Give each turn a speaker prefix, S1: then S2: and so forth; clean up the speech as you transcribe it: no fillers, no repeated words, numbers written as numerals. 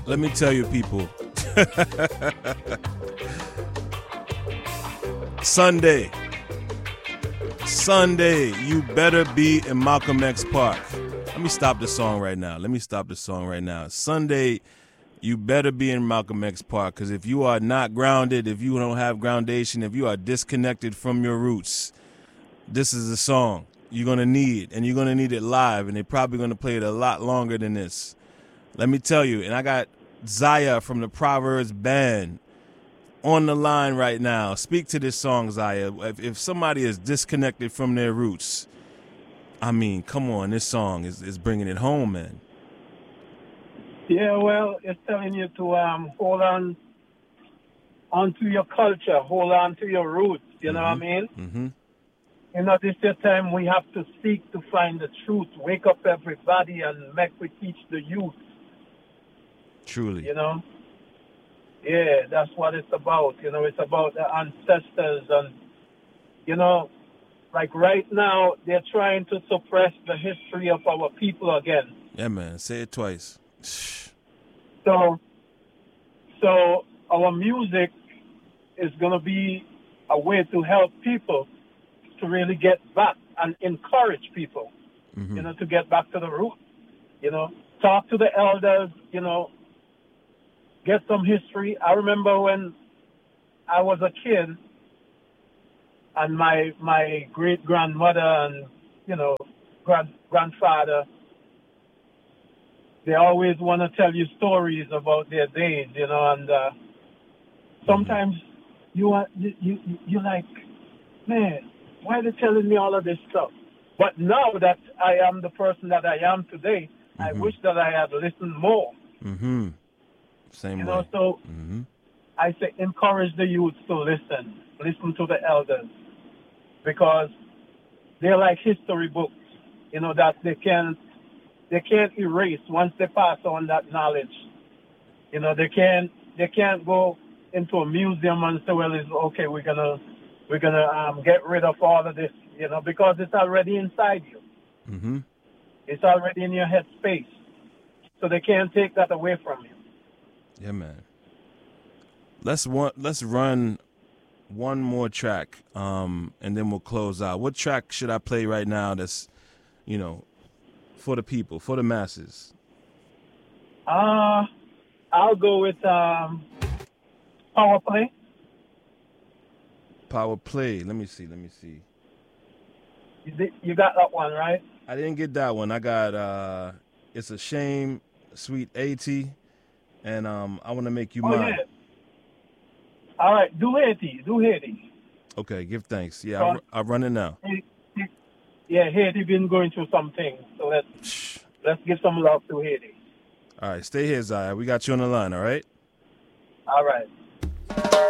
S1: Let me tell you, people. Sunday, you better be in Malcolm X Park. Let me stop the song right now. Sunday, you better be in Malcolm X Park, because if you are not grounded, if you don't have groundation, if you are disconnected from your roots, this is the song you're going to need, and you're going to need it live, and they're probably going to play it a lot longer than this. Let me tell you, and I got Zaya from the Proverbs Band on the line right now. Speak to this song, Zaya. If somebody is disconnected from their roots, I mean, come on, this song is bringing it home, man.
S2: Yeah, well, it's telling you to hold on to your culture, hold on to your roots, you know what I mean?
S1: Mm-hmm.
S2: You know, this is the time we have to seek to find the truth, wake up everybody and make we teach the youth.
S1: Truly.
S2: You know? Yeah, that's what it's about. You know, it's about the ancestors and, you know, like right now, they're trying to suppress the history of our people again.
S1: Yeah, man. Say it twice.
S2: So our music is going to be a way to help people to really get back and encourage people, you know, to get back to the root. You know, talk to the elders, you know, get some history. I remember when I was a kid and my great-grandmother and, you know, grandfather, they always want to tell you stories about their days, you know, and sometimes you're like, man, why are they telling me all of this stuff? But now that I am the person that I am today, I wish that I had listened more.
S1: Mm-hmm. Same
S2: you
S1: way.
S2: know, so I say encourage the youth to listen to the elders, because they're like history books, you know, that they can't erase once they pass on that knowledge. You know, they can't go into a museum and say, well, it's okay, we're gonna get rid of all of this, you know, because it's already inside you.
S1: Mm-hmm.
S2: It's already in your head space. So they can't take that away from you.
S1: Yeah, man. Let's run one more track, and then we'll close out. What track should I play right now that's, you know, for the people, for the masses?
S2: I'll go with Power Play.
S1: Power Play. Let me see.
S2: You got that one, right?
S1: I didn't get that one. I got It's a Shame, Sweet 80, and I Want to Make You Mine.
S2: Yeah. All right, do Haiti.
S1: Okay, give thanks. Yeah, I'll run it now.
S2: Yeah, Haiti been going through some things, so let's give some love to Haiti.
S1: All right, stay here, Zaya. We got you on the line, all right?
S2: All right.